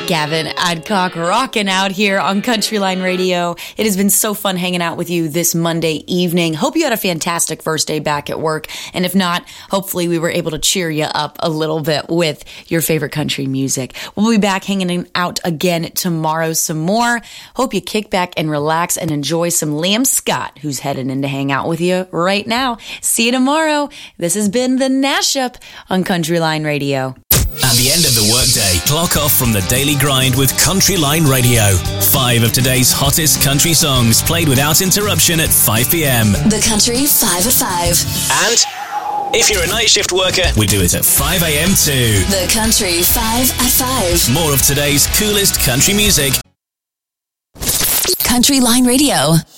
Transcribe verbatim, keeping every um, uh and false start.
Gavin Adcock rocking out here on Countryline Radio. It has been so fun hanging out with you this Monday evening. Hope you had a fantastic first day back at work. And if not, hopefully we were able to cheer you up a little bit with your favorite country music. We'll be back hanging out again tomorrow some more. Hope you kick back and relax and enjoy some Liam Scott, who's heading in to hang out with you right now. See you tomorrow. This has been the Nash Up on Countryline Radio. At the end of the workday, clock off from the daily grind with Countryline Radio. Five of today's hottest country songs played without interruption at five p.m. The Country five at five. And if you're a night shift worker, we do it at five a.m. too. The Country five at five. More of today's coolest country music. Countryline Radio.